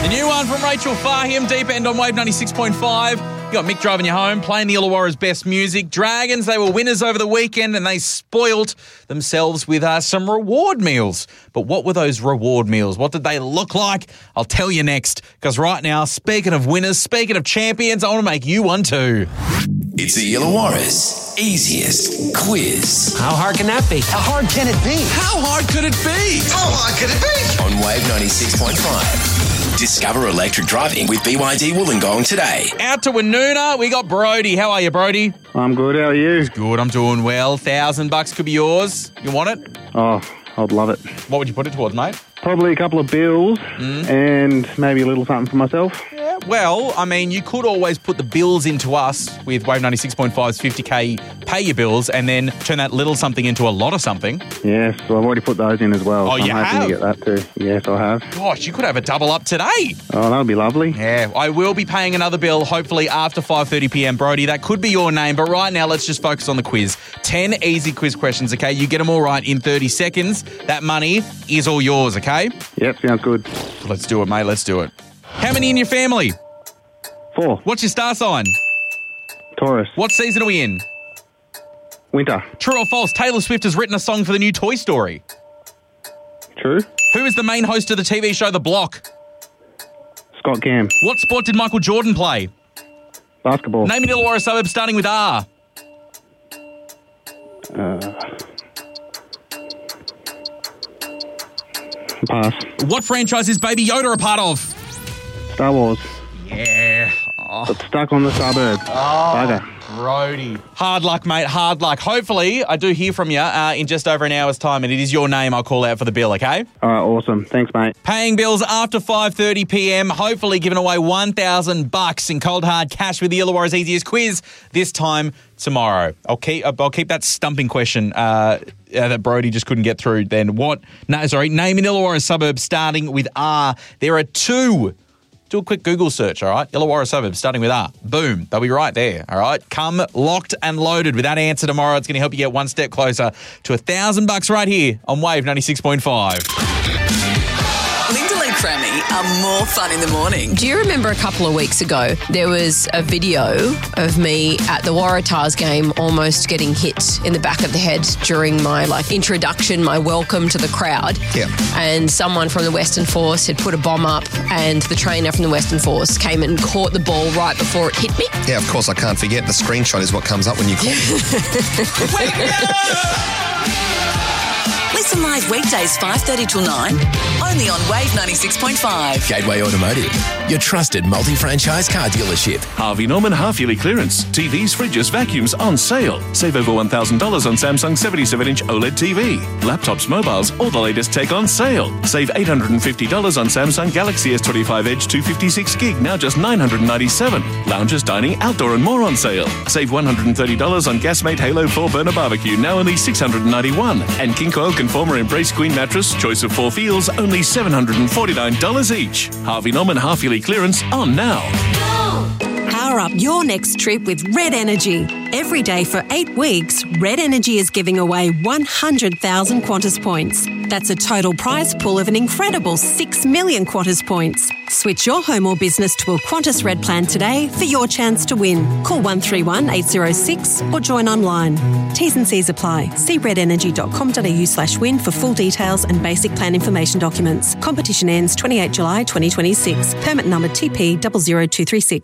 The new one from Rachel Fahim, Deep End on Wave 96.5. You got Mick driving you home, playing the Illawarra's best music. Dragons, they were winners over the weekend and they spoilt themselves with some reward meals. But what were those reward meals? What did they look like? I'll tell you next. Because right now, speaking of winners, speaking of champions, I want to make you one too. It's the Illawarra's easiest quiz. How hard can that be? How hard can it be? How hard could it be? How hard could it be? On Wave 96.5. Discover electric driving with BYD Wollongong today. Out to Woonona, we got Brody. How are you, Brody? I'm good, how are you? Good, I'm doing well. $1,000 could be yours. You want it? Oh, I'd love it. What would you put it towards, mate? Probably a couple of bills and maybe a little something for myself. Yeah, well, I mean, you could always put the bills into us with Wave 96.5's 50K pay your bills and then turn that little something into a lot of something. Yes, well, I've already put those in as well. Oh, so you I'm hoping have? to get that too. Yes, I have. Gosh, you could have a double up today. Oh, that would be lovely. Yeah, I will be paying another bill hopefully after 5:30pm, Brody. That could be your name, but right now let's just focus on the quiz. 10 easy quiz questions, okay? You get them all right in 30 seconds. That money is all yours, okay? Yep, sounds good. Let's do it, mate. Let's do it. How many in your family? 4. What's your star sign? Taurus. What season are we in? Winter. True or false, Taylor Swift has written a song for the new Toy Story. True. Who is the main host of the TV show The Block? Scott Cam. What sport did Michael Jordan play? Basketball. Name an Illawarra suburb starting with R. Pass. What franchise is Baby Yoda a part of? Star Wars. Yeah. Got stuck on the suburb. Bugger. Brody. Hard luck, mate. Hard luck. Hopefully, I do hear from you in just over an hour's time, and it is your name I'll call out for the bill, okay? All right, awesome. Thanks, mate. Paying bills after 5:30pm, hopefully giving away $1,000 in cold hard cash with the Illawarra's easiest quiz this time tomorrow. I'll keep that stumping question that Brody just couldn't get through then. Name an Illawarra suburb starting with R. There are 2. Do a quick Google search, all right? Illawarra suburb starting with R. Boom. They'll be right there, all right? Come locked and loaded with that answer tomorrow. It's going to help you get one step closer to $1,000 right here on Wave 96.5. Lyndall and Crammy are more fun in the morning. Do you remember a couple of weeks ago, there was a video of me at the Waratahs game almost getting hit in the back of the head during my introduction, my welcome to the crowd. Yeah. And someone from the Western Force had put a bomb up and the trainer from the Western Force came and caught the ball right before it hit me. Yeah, of course, I can't forget. The screenshot is what comes up when you call me. Listen live weekdays 5:30 till 9, only on Wave 96.5. Gateway Automotive, your trusted multi-franchise car dealership. Harvey Norman half-yearly clearance. TVs, fridges, vacuums on sale. Save over $1,000 on Samsung 77-inch OLED TV. Laptops, mobiles, all the latest tech on sale. Save $850 on Samsung Galaxy S25 Edge 256 gig, now just $997. Lounges, dining, outdoor and more on sale. Save $130 on Gasmate Halo 4 burner barbecue, now only $691. And King Coil Conformer Embrace Queen mattress, choice of 4 feels, only $749 each. Harvey Norman half-yearly clearance on now. Power up your next trip with Red Energy. Every day for 8 weeks, Red Energy is giving away 100,000 Qantas points. That's a total prize pool of an incredible 6 million Qantas points. Switch your home or business to a Qantas Red plan today for your chance to win. Call 131 806 or join online. T's and C's apply. See redenergy.com.au/win for full details and basic plan information documents. Competition ends 28 July 2026. Permit number TP 00236.